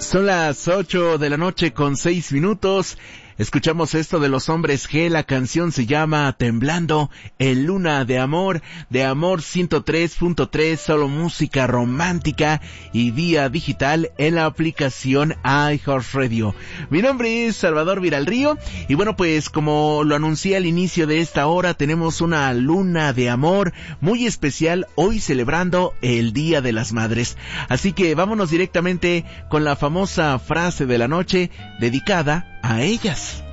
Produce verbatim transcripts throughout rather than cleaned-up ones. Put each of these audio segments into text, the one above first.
Son las ocho de la noche con seis minutos. Escuchamos esto de Los Hombres G, la canción se llama Temblando en Luna de Amor, de Amor ciento tres punto tres, solo música romántica y vía digital en la aplicación iHeartRadio. Mi nombre es Salvador Viralrío y bueno, pues como lo anuncié al inicio de esta hora, tenemos una luna de amor muy especial hoy celebrando el Día de las Madres. Así que vámonos directamente con la famosa frase de la noche dedicada a ellas.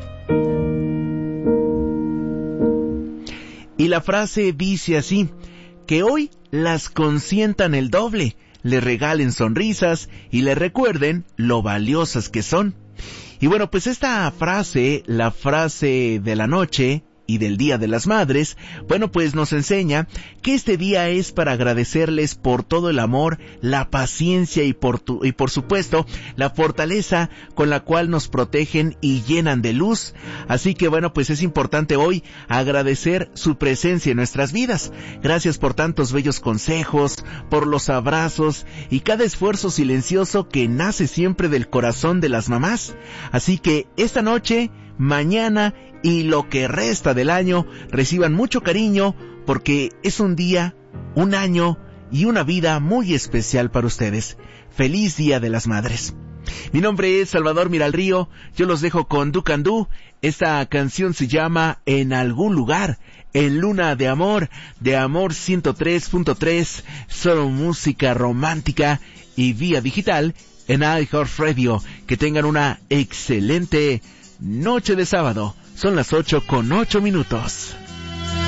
Y la frase dice así: que hoy las consientan el doble, le regalen sonrisas y le recuerden lo valiosas que son. Y bueno, pues esta frase, la frase de la noche y del Día de las Madres, bueno, pues nos enseña que este día es para agradecerles por todo el amor, la paciencia y por tu, y por supuesto la fortaleza con la cual nos protegen y llenan de luz. Así que bueno, pues es importante hoy agradecer su presencia en nuestras vidas. Gracias por tantos bellos consejos, por los abrazos y cada esfuerzo silencioso que nace siempre del corazón de las mamás. Así que esta noche, mañana y lo que resta del año reciban mucho cariño, porque es un día, un año y una vida muy especial para ustedes. Feliz Día de las Madres. Mi nombre es Salvador Viralrío, yo los dejo con Ducandú. Esta canción se llama En Algún Lugar, en Luna de Amor, de Amor ciento tres punto tres, solo música romántica y vía digital en iHeartRadio. Que tengan una excelente noche de sábado. Son las ocho con ocho minutos.